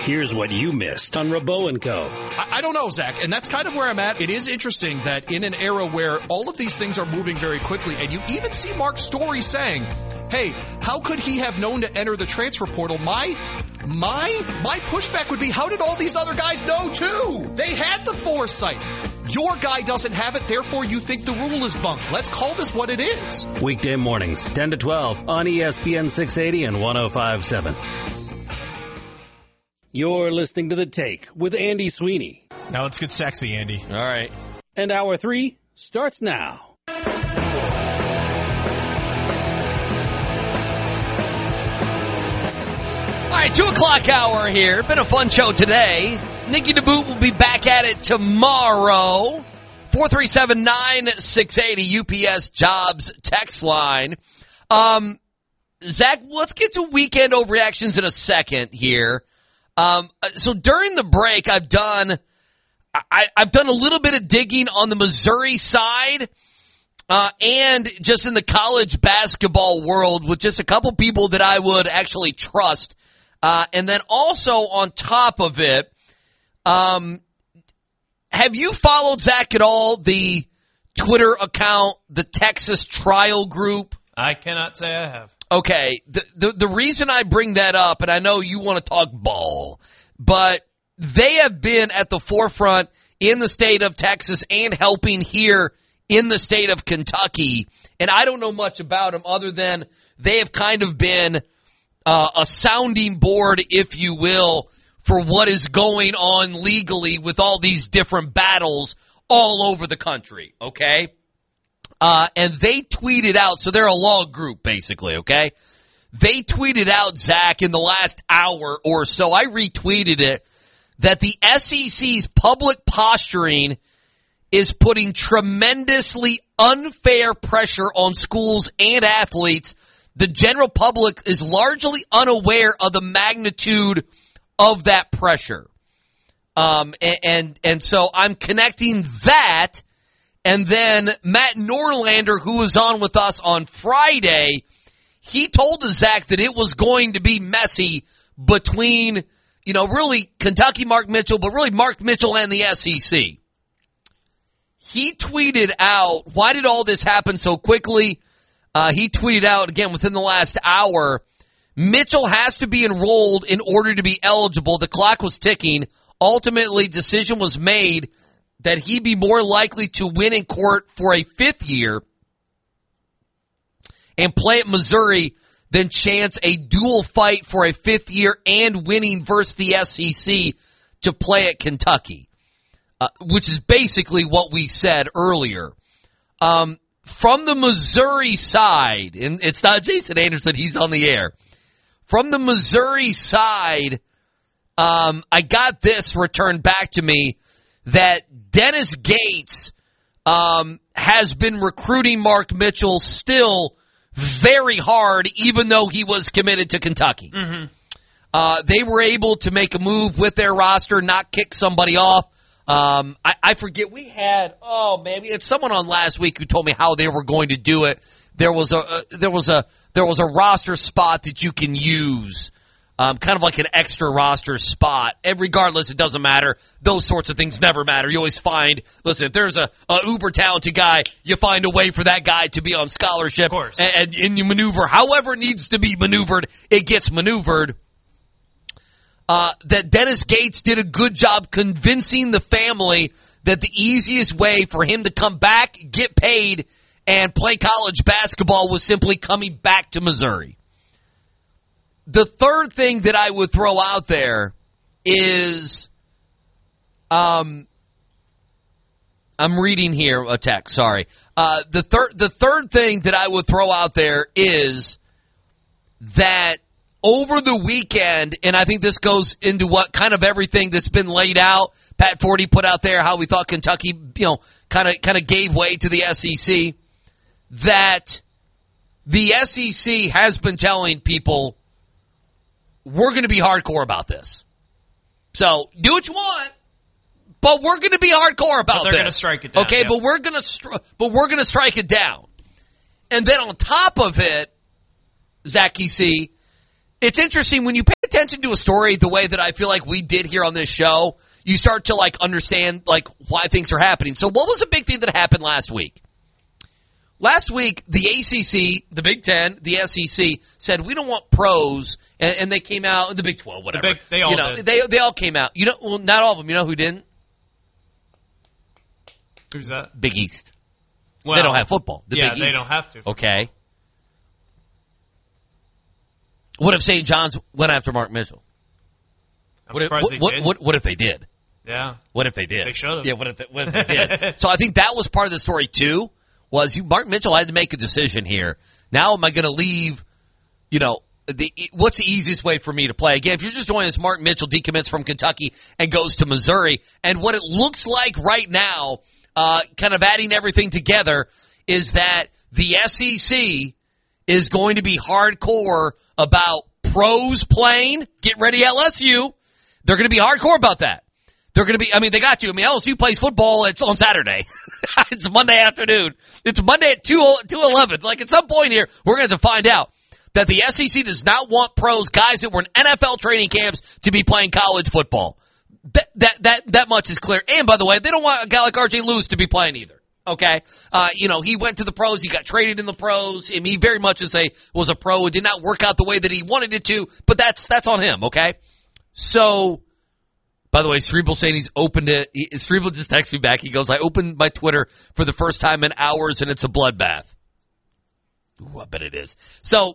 Here's what you missed on Rabot & Co. I don't know, Zach, and that's kind of where I'm at. It is interesting that in an era where all of these things are moving very quickly, and you even see Mark Story saying, hey, how could he have known to enter the transfer portal? My pushback would be, how did all these other guys know too? They had the foresight. Your guy doesn't have it, therefore you think the rule is bunk. Let's call this what it is. Weekday mornings, 10 to 12 on ESPN 680 and 105.7. You're listening to The Take with Andy Sweeney. Now let's get sexy, Andy. All right. And Hour 3 starts now. All right, 2 o'clock hour here. Been a fun show today. Nikki DeBoot will be back at it tomorrow. 437-9680 UPS Jobs text line. Zach, let's get to weekend overreactions in a second here. So during the break, I've done a little bit of digging on the Missouri side, and just in the college basketball world with just a couple people that I would actually trust. And then also on top of it, have you followed, Zach, at all the Twitter account, the Texas Trial Group? I cannot say I have. Okay, the reason I bring that up, and I know you want to talk ball, but they have been at the forefront in the state of Texas and helping here in the state of Kentucky. And I don't know much about them other than they have kind of been a sounding board, if you will, for what is going on legally with all these different battles all over the country, okay? And they tweeted out, so they're a law group, basically, okay? They tweeted out, Zach, in the last hour or so, I retweeted it, that the SEC's public posturing is putting tremendously unfair pressure on schools and athletes. The general public is largely unaware of the magnitude of that pressure. And so I'm connecting that. And then Matt Norlander, who was on with us on Friday, he told us, Zach, that it was going to be messy between, really Kentucky Mark Mitchell, but really Mark Mitchell and the SEC. He tweeted out, why did all this happen so quickly? He tweeted out, again, within the last hour, Mitchell has to be enrolled in order to be eligible. The clock was ticking. Ultimately, decision was made that he be more likely to win in court for a fifth year and play at Missouri than chance a dual fight for a fifth year and winning versus the SEC to play at Kentucky, which is basically what we said earlier. From the Missouri side, and it's not Jason Anderson, he's on the air. From the Missouri side, I got this returned back to me that Dennis Gates has been recruiting Mark Mitchell still very hard, even though he was committed to Kentucky. Mm-hmm. They were able to make a move with their roster, not kick somebody off. I forget, we had, it's someone on last week who told me how they were going to do it. There was a roster spot that you can use. Kind of like an extra roster spot. And regardless, it doesn't matter. Those sorts of things never matter. You always find, listen, if there's a uber talented guy, you find a way for that guy to be on scholarship. Of course. And you maneuver however it needs to be maneuvered, it gets maneuvered. That Dennis Gates did a good job convincing the family that the easiest way for him to come back, get paid, and play college basketball was simply coming back to Missouri. The third thing that I would throw out there is, I'm reading here a text, sorry. The third thing that I would throw out there is that over the weekend, and I think this goes into what kind of everything that's been laid out, Pat Forty put out there how we thought Kentucky, kind of gave way to the SEC, that the SEC has been telling people, we're going to be hardcore about this. So do what you want, but we're going to be hardcore about this. They're going to strike it down. Okay, yep. But we're going to strike it down. And then on top of it, Zachy C, it's interesting when you pay attention to a story the way that I feel like we did here on this show, you start to like understand like why things are happening. So what was a big thing that happened last week? Last week, the ACC, the Big Ten, the SEC said we don't want pros, and they came out, the Big 12, whatever. They all did. They all came out. Well, not all of them. You know who didn't? Who's that? Big East. Well, they don't have football. The Big they East. don't have to. Okay. What if St. John's went after Mark Mitchell? I'm surprised they did. What if they did? Yeah. What if they did? They should have. Yeah, what if they did? So I think that was part of the story, too, was Mark Mitchell had to make a decision here. Now am I going to leave, what's the easiest way for me to play? Again, if you're just joining us, Mark Mitchell decommits from Kentucky and goes to Missouri. And what it looks like right now, kind of adding everything together, is that the SEC is going to be hardcore about pros playing. Get ready, LSU. They're going to be hardcore about that. They're going to be, they got to. LSU plays football. It's on Saturday. It's Monday afternoon. It's Monday at 2:11. Like, at some point here, we're going to have to find out that the SEC does not want pros, guys that were in NFL training camps, to be playing college football. That much is clear. And, by the way, they don't want a guy like R.J. Lewis to be playing either. Okay? He went to the pros. He got traded in the pros. He very much was a pro. It did not work out the way that he wanted it to, but that's on him, okay? So, by the way, Cerebral saying he's opened it. Cerebral just texted me back. He goes, I opened my Twitter for the first time in hours, and it's a bloodbath. Ooh, I bet it is. So,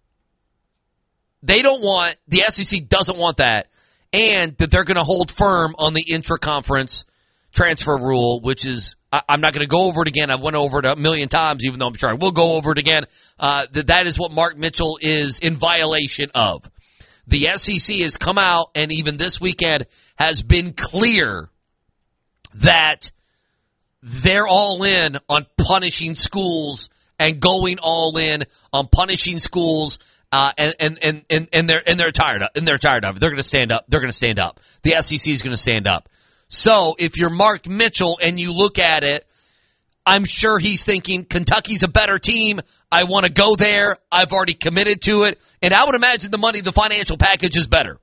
the SEC doesn't want that, and that they're going to hold firm on the intra-conference transfer rule, which is, I'm not going to go over it again. I went over it a million times, even though I'm sure I will go over it again. That is what Mark Mitchell is in violation of. The SEC has come out, and even this weekend has been clear that they're all in on punishing schools and going all in on punishing schools, and they're tired of it. They're going to stand up. They're going to stand up. The SEC is going to stand up. So if you're Mark Mitchell and you look at it, I'm sure he's thinking Kentucky's a better team. I want to go there. I've already committed to it. And I would imagine the financial package is better.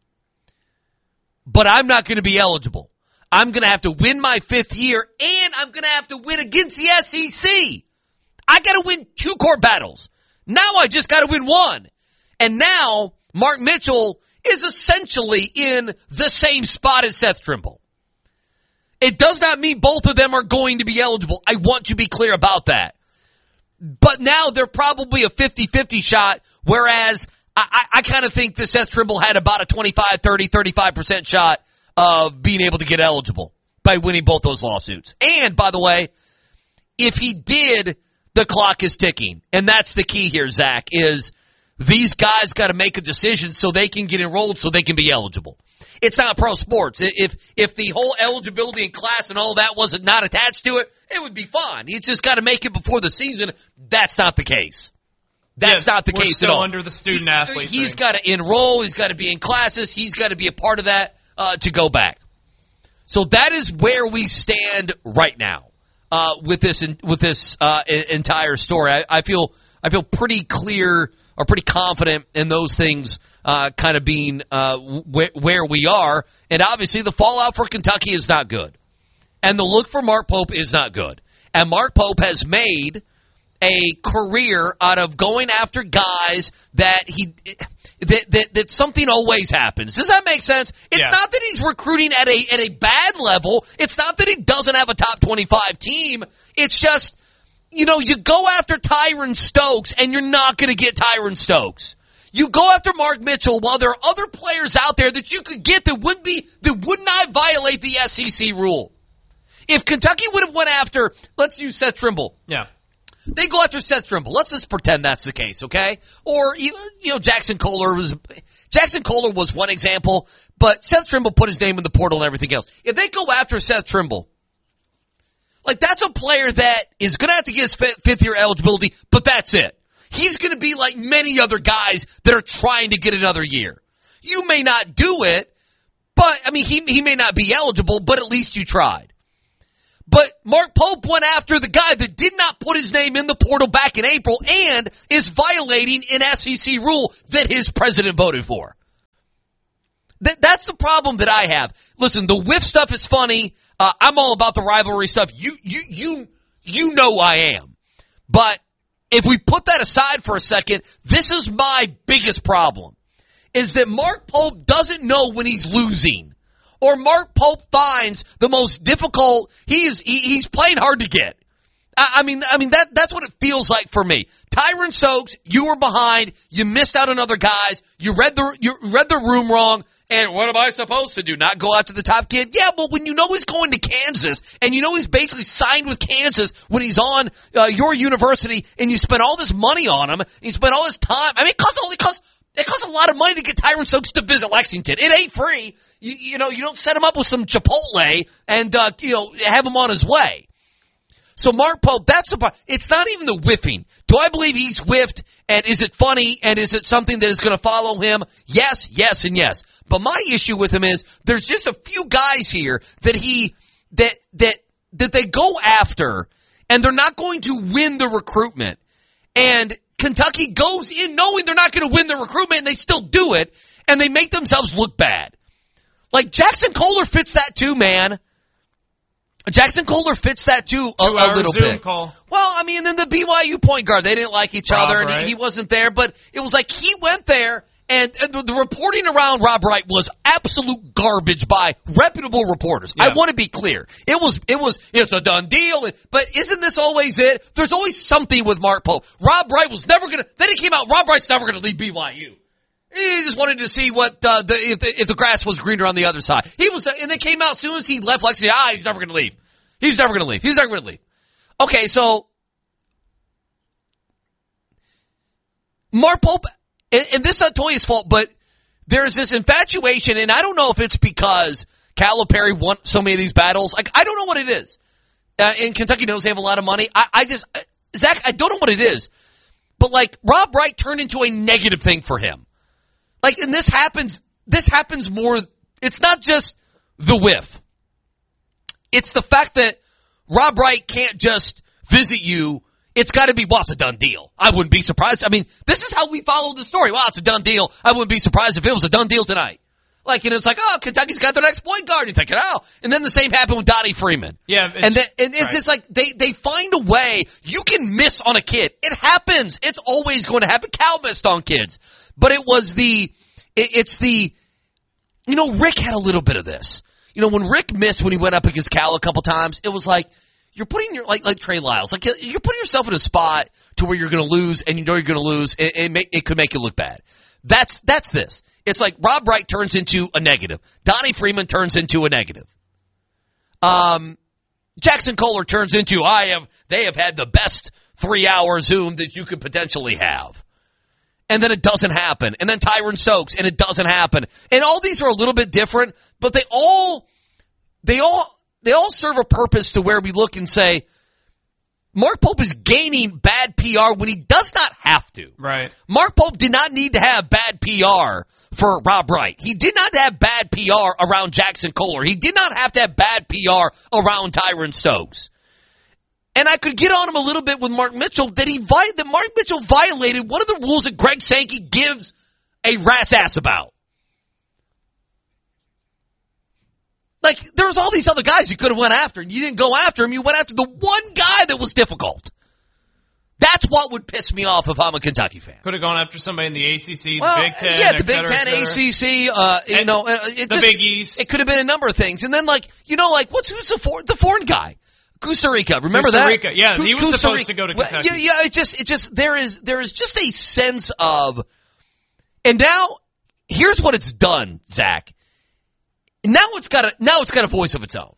But I'm not going to be eligible. I'm going to have to win my fifth year, and I'm going to have to win against the SEC. I got to win 2 court battles. Now I just got to win 1. And now Mark Mitchell is essentially in the same spot as Seth Trimble. It does not mean both of them are going to be eligible. I want to be clear about that. But now they're probably a 50-50 shot, whereas I kind of think that Seth Trimble had about a 25, 30, 35% shot of being able to get eligible by winning both those lawsuits. And, by the way, if he did, the clock is ticking. And that's the key here, Zach, is these guys got to make a decision so they can get enrolled so they can be eligible. It's not pro sports. If the whole eligibility and class and all that wasn't not attached to it, it would be fine. He's just got to make it before the season. That's not the case. That's not the case at all. We're still under the student athlete. He's got to enroll. He's got to be in classes. He's got to be a part of that to go back. So that is where we stand right now with this entire story. I feel pretty clear or pretty confident in those things kind of being where we are. And obviously the fallout for Kentucky is not good. And the look for Mark Pope is not good. And Mark Pope has made a career out of going after guys that something always happens. Does that make sense? It's not that he's recruiting at a bad level. It's not that he doesn't have a top 25 team. It's just, you go after Tyron Stokes and you're not going to get Tyron Stokes. You go after Mark Mitchell while there are other players out there that you could get that would not violate the SEC rule. If Kentucky would have went after, let's use Seth Trimble. Yeah. They go after Seth Trimble. Let's just pretend that's the case, okay? Or, Jackson Kohler was one example, but Seth Trimble put his name in the portal and everything else. If they go after Seth Trimble, like, that's a player that is going to have to get his fifth year eligibility, but that's it. He's going to be like many other guys that are trying to get another year. You may not do it, but, he may not be eligible, but at least you tried. But Mark Pope went after the guy that did not put his name in the portal back in April and is violating an SEC rule that his president voted for. That's the problem that I have. Listen, the whiff stuff is funny. I'm all about the rivalry stuff. You know I am. But if we put that aside for a second, this is my biggest problem, is that Mark Pope doesn't know when he's losing. Or Mark Pope finds the most difficult, he's playing hard to get. I mean that's what it feels like for me. Tyron Stokes, you were behind, you missed out on other guys, you read the room wrong, and what am I supposed to do? Not go after the top kid? Yeah, but when you know he's going to Kansas, and you know he's basically signed with Kansas when he's on your university, and you spent all this money on him, and you spent all this time. I mean, it costs a lot of money to get Tyron Stokes to visit Lexington. It ain't free. You don't set him up with some Chipotle and have him on his way. So Mark Pope, that's the part. It's not even the whiffing. Do I believe he's whiffed? And is it funny? And is it something that is going to follow him? Yes, yes, and yes. But my issue with him is there's just a few guys here that they go after, and they're not going to win the recruitment. And Kentucky goes in knowing they're not going to win the recruitment, and they still do it, and they make themselves look bad. Like Jackson Kohler fits that too, man. Jackson Kohler fits that too a little bit. Call. Well, I mean, then the BYU point guard, they didn't like each other, and Wright. he wasn't there, but it was like he went there, and the reporting around Rob Wright was absolute garbage by reputable reporters. Yeah. I want to be clear. It's a done deal, but isn't this always it? There's always something with Mark Pope. Rob Wright was never going to, then he came out, Rob Wright's never going to leave BYU. He just wanted to see what if the grass was greener on the other side. And they came out as soon as he left Lexington. He's never going to leave. He's never going to leave. He's never going to leave. Okay, so Mark Pope, and this is not Toya's fault, but there's this infatuation, and I don't know if it's because Calipari won so many of these battles. Like, I don't know what it is. And Kentucky knows they have a lot of money. Zach, I don't know what it is. But like, Rob Wright turned into a negative thing for him. Like, and this happens more, it's not just the whiff. It's the fact that Rob Wright can't just visit you. It's got to be, well, it's a done deal. I wouldn't be surprised. I mean, this is how we follow the story. Well, it's a done deal. I wouldn't be surprised if it was a done deal tonight. Like, and it's like, oh, Kentucky's got their next point guard. You're thinking, oh. And then the same happened with Donnie Freeman. Yeah. It's just like, they find a way. You can miss on a kid. It happens. It's always going to happen. Cal missed on kids. But Rick had a little bit of this. When Rick missed when he went up against Cal a couple times, it was like, you're putting like Trey Lyles, like you're putting yourself in a spot to where you're going to lose, and you know you're going to lose. It could make you look bad. That's this. It's like Rob Wright turns into a negative. Donnie Freeman turns into a negative. Jackson Kohler turns into they have had the best 3-hour Zoom that you could potentially have. And then it doesn't happen. And then Tyron Stokes, and it doesn't happen. And all these are a little bit different, but they all serve a purpose to where we look and say, Mark Pope is gaining bad PR when he does not have to. Right. Mark Pope did not need to have bad PR for Rob Wright. He did not have bad PR around Jackson Kohler. He did not have to have bad PR around Tyron Stokes. And I could get on him a little bit with Mark Mitchell that Mark Mitchell violated one of the rules that Greg Sankey gives a rat's ass about. Like, there was all these other guys you could have went after, and you didn't go after him. You went after the one guy that was difficult. That's what would piss me off if I'm a Kentucky fan. Could have gone after somebody in the ACC, the Big Ten, yeah, the Big Ten, ACC, the Big East. It could have been a number of things. And then, who's the foreign guy? Costa Rica. Remember Costa that? Rica. Yeah, he was supposed to go to Kentucky. Yeah, there is just a sense of, and now, here's what it's done, Zach. Now it's got a voice of its own.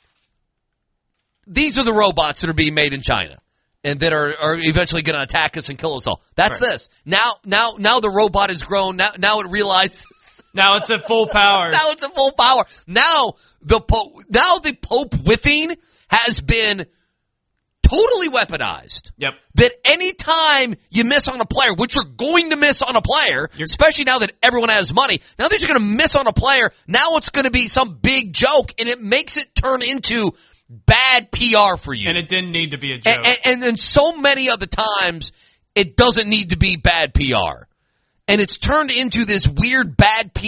These are the robots that are being made in China and that are eventually going to attack us and kill us all. That's right. This. Now the robot has grown. Now it realizes. Now it's at full power. Now it's at full power. Now the Pope whiffing has been totally weaponized. Yep. That any time you miss on a player, which you're going to miss on a player, especially now that everyone has money, now that you're going to miss on a player, now it's going to be some big joke, and it makes it turn into bad PR for you. And it didn't need to be a joke. And so many of the times, it doesn't need to be bad PR. And it's turned into this weird bad PR.